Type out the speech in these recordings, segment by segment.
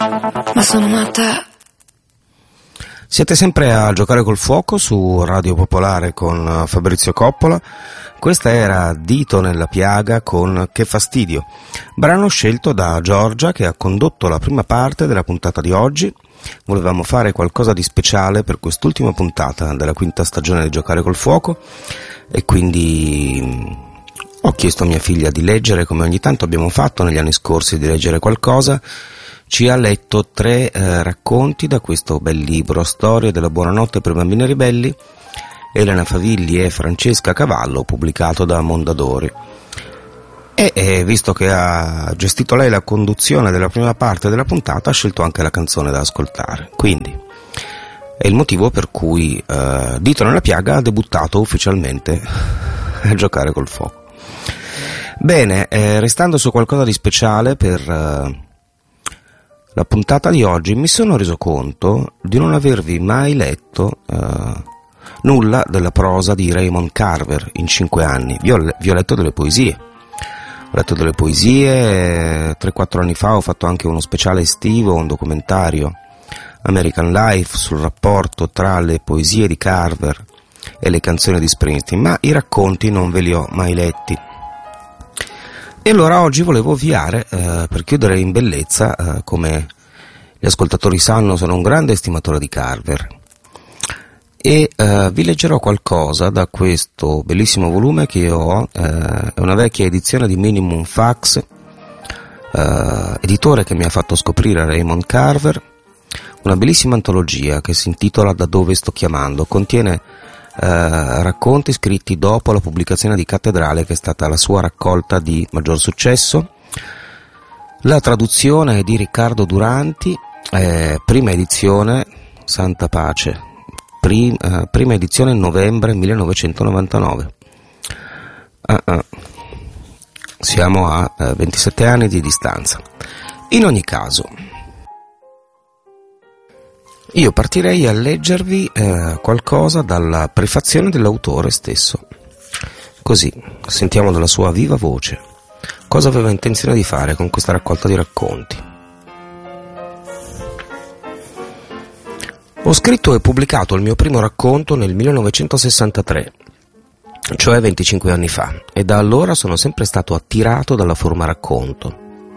Ma sono matta. Siete sempre a Giocare col Fuoco su Radio Popolare con Fabrizio Coppola. Questa era Dito nella piaga con Che fastidio, brano scelto da Giorgia che ha condotto la prima parte della puntata di oggi. Volevamo fare qualcosa di speciale per quest'ultima puntata della quinta stagione di Giocare col Fuoco e quindi ho chiesto a mia figlia di leggere, come ogni tanto abbiamo fatto negli anni scorsi, di leggere qualcosa. Ci ha letto 3 racconti da questo bel libro, Storie della buonanotte per bambini ribelli, Elena Favilli e Francesca Cavallo, pubblicato da Mondadori. E visto che ha gestito lei la conduzione della prima parte della puntata, ha scelto anche la canzone da ascoltare. Quindi è il motivo per cui Dito nella piaga ha debuttato ufficialmente a Giocare col Fuoco. Bene, restando su qualcosa di speciale per la puntata di oggi, mi sono reso conto di non avervi mai letto nulla della prosa di Raymond Carver in 5 anni. Vi ho letto delle poesie. Ho letto delle poesie, 3-4 anni fa ho fatto anche uno speciale estivo, un documentario, American Life, sul rapporto tra le poesie di Carver e le canzoni di Springsteen, ma i racconti non ve li ho mai letti. E allora oggi volevo ovviare, per chiudere in bellezza, come gli ascoltatori sanno, sono un grande estimatore di Carver, e vi leggerò qualcosa da questo bellissimo volume che io ho, è una vecchia edizione di Minimum Fax, editore che mi ha fatto scoprire Raymond Carver, una bellissima antologia che si intitola Da dove sto chiamando, contiene racconti scritti dopo la pubblicazione di Cattedrale, che è stata la sua raccolta di maggior successo. La traduzione è di Riccardo Duranti, prima edizione, santa pace, prima edizione novembre 1999. Siamo a 27 anni di distanza. In ogni caso, io partirei a leggervi qualcosa dalla prefazione dell'autore stesso. Così sentiamo dalla sua viva voce cosa aveva intenzione di fare con questa raccolta di racconti. Ho scritto e pubblicato il mio primo racconto nel 1963, cioè 25 anni fa, e da allora sono sempre stato attirato dalla forma racconto.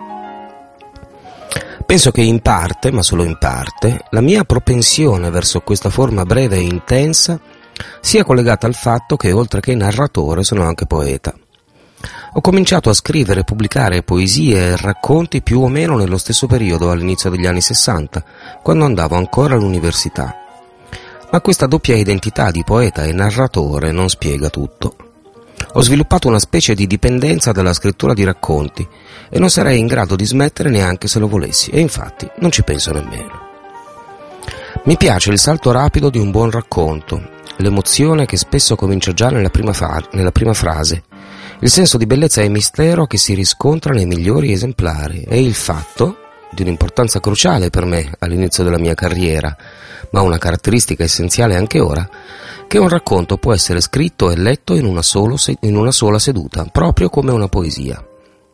Penso che in parte, ma solo in parte, la mia propensione verso questa forma breve e intensa sia collegata al fatto che, oltre che narratore, sono anche poeta. Ho cominciato a scrivere e pubblicare poesie e racconti più o meno nello stesso periodo, all'inizio degli anni 60, quando andavo ancora all'università. Ma questa doppia identità di poeta e narratore non spiega tutto. Ho sviluppato una specie di dipendenza dalla scrittura di racconti e non sarei in grado di smettere neanche se lo volessi, e infatti non ci penso nemmeno. Mi piace il salto rapido di un buon racconto, l'emozione che spesso comincia già nella prima frase, il senso di bellezza e mistero che si riscontra nei migliori esemplari e il fatto, di un'importanza cruciale per me all'inizio della mia carriera, ma una caratteristica essenziale anche ora, che un racconto può essere scritto e letto in una sola seduta, proprio come una poesia.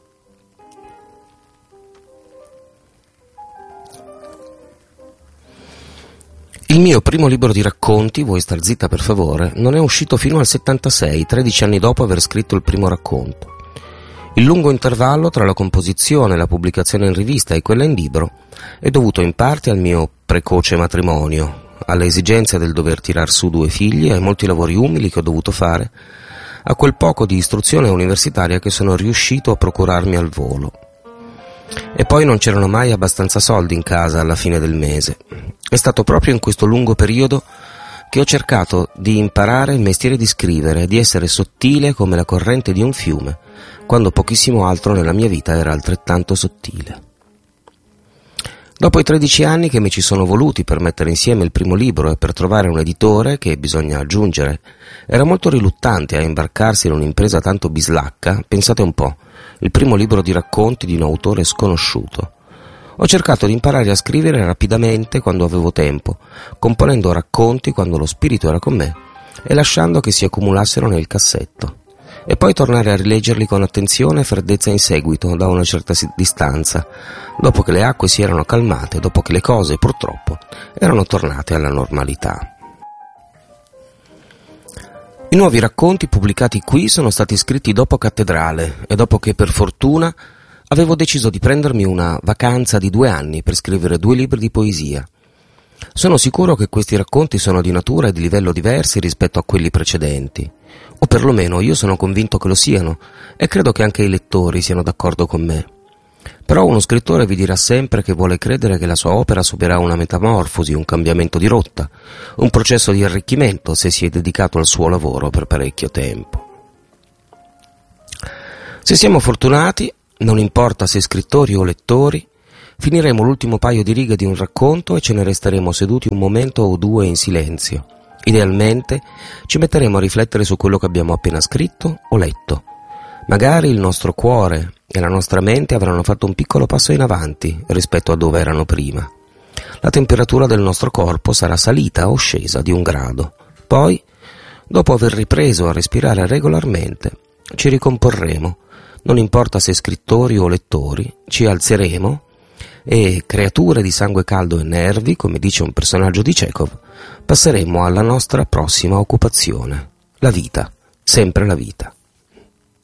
Il mio primo libro di racconti, Vuoi star zitta per favore, non è uscito fino al 76, 13 anni dopo aver scritto il primo racconto. Il lungo intervallo tra la composizione e la pubblicazione in rivista e quella in libro è dovuto in parte al mio precoce matrimonio, alle esigenze del dover tirar su 2 figli, ai molti lavori umili che ho dovuto fare, a quel poco di istruzione universitaria che sono riuscito a procurarmi al volo. E poi non c'erano mai abbastanza soldi in casa alla fine del mese. È stato proprio in questo lungo periodo che ho cercato di imparare il mestiere di scrivere e di essere sottile come la corrente di un fiume, quando pochissimo altro nella mia vita era altrettanto sottile. Dopo i 13 anni che mi ci sono voluti per mettere insieme il primo libro e per trovare un editore che, bisogna aggiungere, era molto riluttante a imbarcarsi in un'impresa tanto bislacca, pensate un po', il primo libro di racconti di un autore sconosciuto. Ho cercato di imparare a scrivere rapidamente quando avevo tempo, componendo racconti quando lo spirito era con me e lasciando che si accumulassero nel cassetto. e poi tornare a rileggerli con attenzione e freddezza in seguito, da una certa distanza, dopo che le acque si erano calmate, dopo che le cose, purtroppo, erano tornate alla normalità. I nuovi racconti pubblicati qui sono stati scritti dopo cattedrale e dopo che, per fortuna, avevo deciso di prendermi una vacanza di 2 anni per scrivere 2 libri di poesia. Sono sicuro che questi racconti sono di natura e di livello diversi rispetto a quelli precedenti, o perlomeno io sono convinto che lo siano, e credo che anche i lettori siano d'accordo con me. Però uno scrittore vi dirà sempre che vuole credere che la sua opera subirà una metamorfosi, un cambiamento di rotta, un processo di arricchimento se si è dedicato al suo lavoro per parecchio tempo. Se siamo fortunati, non importa se scrittori o lettori, finiremo l'ultimo paio di righe di un racconto e ce ne resteremo seduti un momento o 2 in silenzio. Idealmente ci metteremo a riflettere su quello che abbiamo appena scritto o letto. Magari il nostro cuore e la nostra mente avranno fatto un piccolo passo in avanti rispetto a dove erano prima. La temperatura del nostro corpo sarà salita o scesa di 1 grado. Poi, dopo aver ripreso a respirare regolarmente, ci ricomporremo. Non importa se scrittori o lettori, ci alzeremo e, creature di sangue caldo e nervi, come dice un personaggio di Chekhov, passeremo alla nostra prossima occupazione, la vita, sempre la vita.